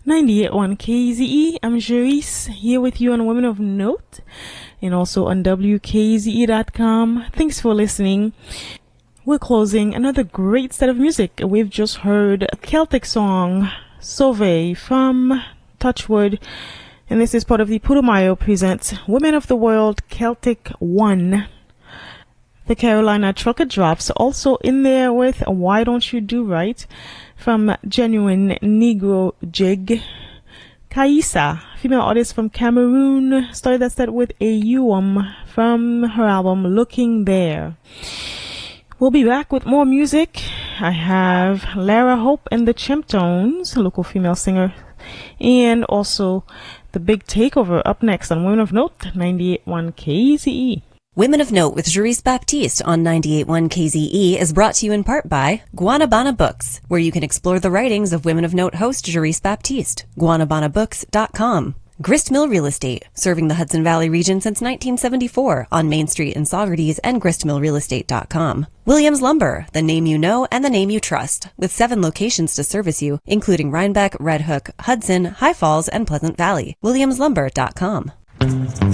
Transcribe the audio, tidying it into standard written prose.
98.1 KZE. I'm Jerice here with you on Women of Note and also on WKZE.com. Thanks for listening. We're closing another great set of music. We've just heard a Celtic song, Sauve, from Touchwood. And this is part of the Putumayo Presents Women of the World Celtic 1. The Carolina Trucker Drops also in there with Why Don't You Do Right from Genuine Negro Jig. Kaisa, female artist from Cameroon, started that set with a Uum from her album Looking There. We'll be back with more music. I have Lara Hope and the Chimptones, a local female singer, and also The Big Takeover up next on Women of Note, 98.1 KZE. Women of Note with Jerice Baptiste on 98.1 KZE is brought to you in part by Guanabana Books, where you can explore the writings of Women of Note host Jerice Baptiste. GuanabanaBooks.com. Grist Mill Real Estate, serving the Hudson Valley region since 1974 on Main Street in Saugerties and gristmillrealestate.com. Williams Lumber, the name you know and the name you trust, with 7 locations to service you, including Rhinebeck, Red Hook, Hudson, High Falls, and Pleasant Valley. WilliamsLumber.com.